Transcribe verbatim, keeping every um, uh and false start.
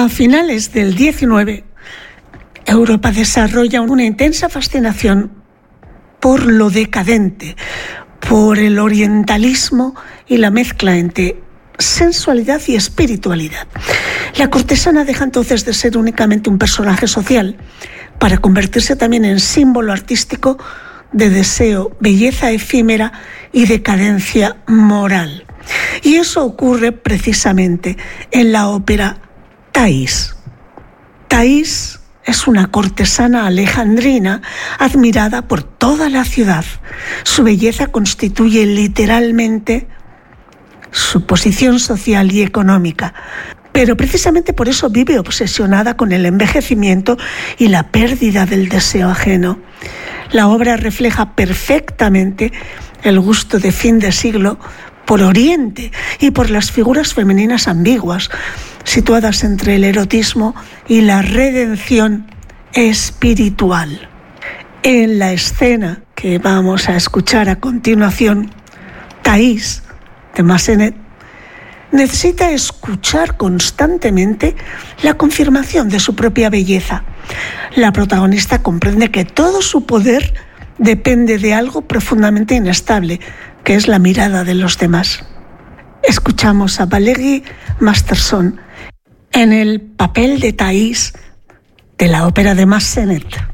A finales del diecinueve, Europa desarrolla una intensa fascinación por lo decadente, por el orientalismo y la mezcla entre sensualidad y espiritualidad. La cortesana deja entonces de ser únicamente un personaje social para convertirse también en símbolo artístico de deseo, belleza efímera y decadencia moral. Y eso ocurre precisamente en la ópera Thais. Thais es una cortesana alejandrina admirada por toda la ciudad. Su belleza constituye literalmente su posición social y económica, pero precisamente por eso vive obsesionada con el envejecimiento y la pérdida del deseo ajeno. La obra refleja perfectamente el gusto de fin de siglo por Oriente y por las figuras femeninas ambiguas, situadas entre el erotismo y la redención espiritual. En la escena que vamos a escuchar a continuación, Thais, de Massenet, necesita escuchar constantemente la confirmación de su propia belleza. La protagonista comprende que todo su poder depende de algo profundamente inestable, que es la mirada de los demás. Escuchamos a Valérie Masterson en el papel de Thais de la ópera de Massenet.